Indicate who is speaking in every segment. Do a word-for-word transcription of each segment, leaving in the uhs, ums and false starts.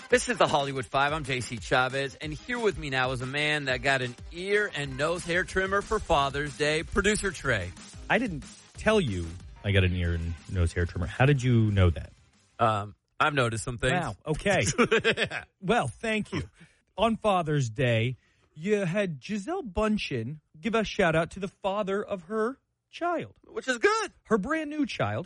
Speaker 1: This is the Hollywood Five. I'm J C Chavez, and here with me now is a man that got an ear and nose hair trimmer for Father's Day, producer Trey.
Speaker 2: I didn't tell you I got an ear and nose hair trimmer. How did you know that?
Speaker 1: Um, I've noticed some things.
Speaker 2: Wow, okay. Well, thank you. On Father's Day, you had Gisele Bündchen give a shout-out to the father of her child.
Speaker 1: Which is good.
Speaker 2: Her brand new child,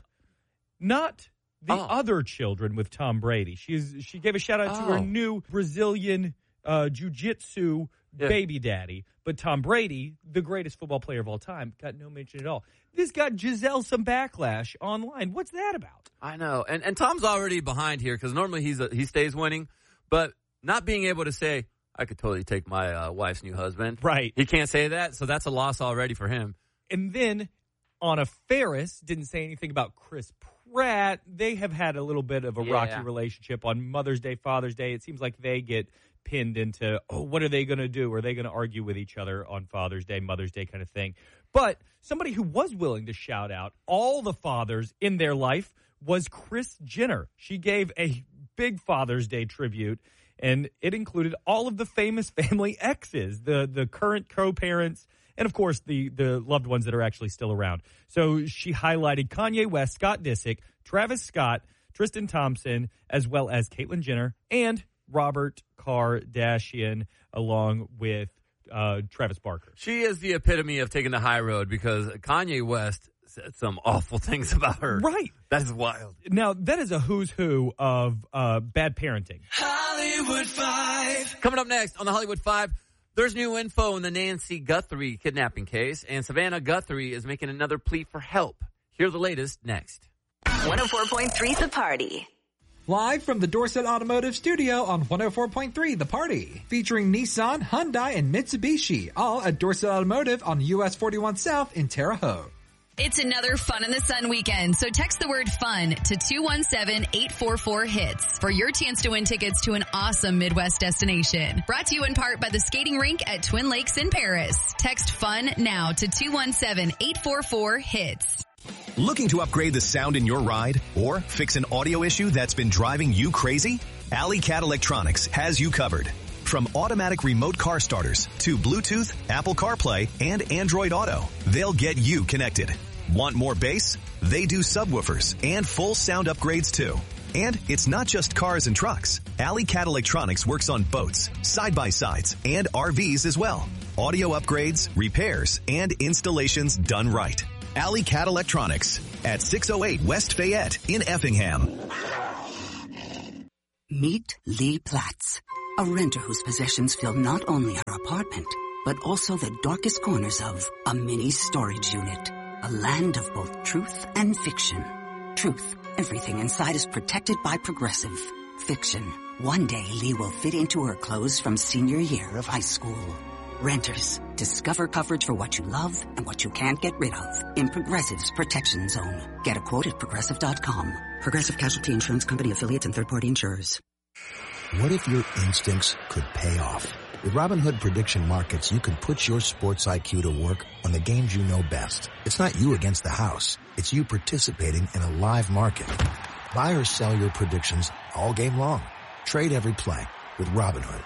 Speaker 2: not the
Speaker 1: Oh.
Speaker 2: other children with Tom Brady. She is, she gave a shout-out
Speaker 1: Oh.
Speaker 2: to her new Brazilian uh, jiu-jitsu
Speaker 1: Yeah.
Speaker 2: baby daddy. But Tom Brady, the greatest football player of all time, got no mention at all. This got Gisele some backlash online. What's that about?
Speaker 1: I know. And and Tom's already behind here because normally he's a, he stays winning. But not being able to say, I could totally take my uh, wife's new husband.
Speaker 2: Right.
Speaker 1: He can't say that, so that's a loss already for him.
Speaker 2: And then Anna Faris didn't say anything about Chris Pratt. They have had a little bit of a
Speaker 1: Yeah.
Speaker 2: rocky relationship on Mother's Day, Father's Day. It seems like they get pinned into, oh, what are they going to do? Are they going to argue with each other on Father's Day, Mother's Day kind of thing? But somebody who was willing to shout out all the fathers in their life was Kris Jenner. She gave a big Father's Day tribute, and it included all of the famous family exes, the, the current co-parents, and, of course, the, the loved ones that are actually still around. So she highlighted Kanye West, Scott Disick, Travis Scott, Tristan Thompson, as well as Caitlyn Jenner, and Robert Kardashian, along with uh, Travis Barker.
Speaker 1: She is the epitome of taking the high road because Kanye West said some awful things about her.
Speaker 2: Right.
Speaker 1: That is wild.
Speaker 2: Now, that is a who's who of uh, bad parenting.
Speaker 1: Hollywood Five. Coming up next on the Hollywood Five, there's new info in the Nancy Guthrie kidnapping case, and Savannah Guthrie is making another plea for help. Hear the latest next.
Speaker 3: one oh four point three The Party.
Speaker 4: Live from the Dorset Automotive Studio on one oh four point three The Party. Featuring Nissan, Hyundai, and Mitsubishi. All at Dorset Automotive on U S forty-one South in Terre Haute.
Speaker 5: It's another Fun in the Sun weekend, so text the word FUN to two one seven, eight four four, HITS for your chance to win tickets to an awesome Midwest destination. Brought to you in part by the skating rink at Twin Lakes in Paris. Text FUN now to two one seven, eight four four, HITS.
Speaker 6: Looking to upgrade the sound in your ride or fix an audio issue that's been driving you crazy? Alley Cat Electronics has you covered. From automatic remote car starters to Bluetooth, Apple CarPlay, and Android Auto, they'll get you connected. Want more bass? They do subwoofers and full sound upgrades too. And it's not just cars and trucks. Alley Cat Electronics works on boats, side-by-sides, and R Vs as well. Audio upgrades, repairs, and installations done right. Alley Cat Electronics at six oh eight West Fayette in Effingham.
Speaker 7: Meet Lee Platz, a renter whose possessions fill not only her apartment, but also the darkest corners of a mini storage unit. A land of both truth and fiction. Truth, everything inside is protected by Progressive. Fiction, one day Lee will fit into her clothes from senior year of high school. Renters, discover coverage for what you love and what you can't get rid of in Progressive's Protection Zone. Get a quote at Progressive dot com. Progressive Casualty Insurance Company affiliates and third-party insurers.
Speaker 8: What if your instincts could pay off? With Robinhood Prediction Markets, you can put your sports I Q to work on the games you know best. It's not you against the house. It's you participating in a live market. Buy or sell your predictions all game long. Trade every play with Robinhood.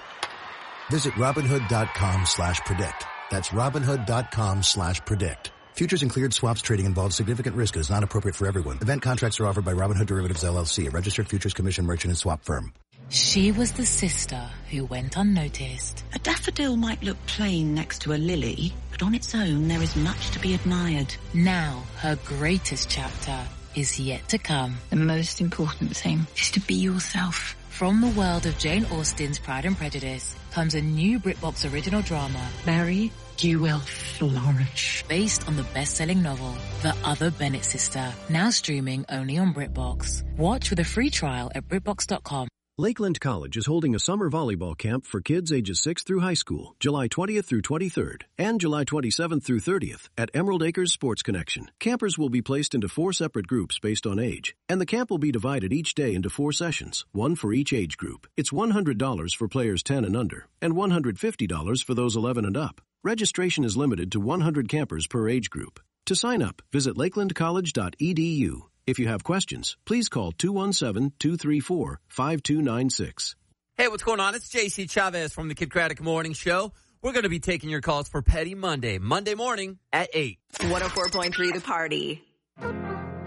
Speaker 8: Visit Robinhood.com slash predict. That's Robinhood.com slash predict. Futures and cleared swaps trading involves significant risk and is not appropriate for everyone. Event contracts are offered by Robinhood Derivatives L L C, a registered futures commission merchant and swap firm.
Speaker 9: She was the sister who went unnoticed.
Speaker 10: A daffodil might look plain next to a lily, but on its own there is much to be admired.
Speaker 9: Now her greatest chapter is yet to come.
Speaker 10: The most important thing is to be yourself.
Speaker 9: From the world of Jane Austen's Pride and Prejudice comes a new BritBox original drama,
Speaker 10: Mary, you will flourish.
Speaker 9: Based on the best-selling novel, The Other Bennett Sister, now streaming only on BritBox. Watch with a free trial at BritBox dot com.
Speaker 11: Lakeland College is holding a summer volleyball camp for kids ages six through high school, July twentieth through twenty-third, and July twenty-seventh through thirtieth at Emerald Acres Sports Connection. Campers will be placed into four separate groups based on age, and the camp will be divided each day into four sessions, one for each age group. It's one hundred dollars for players ten and under, and one hundred fifty dollars for those eleven and up. Registration is limited to one hundred campers per age group. To sign up, visit lakeland college dot e d u. If you have questions, please call two one seven, two three four, five two nine six.
Speaker 1: Hey, what's going on? It's J C Chavez from the Kid Craddock Morning Show. We're going to be taking your calls for Petty Monday, Monday morning at eight.
Speaker 3: one oh four point three The Party.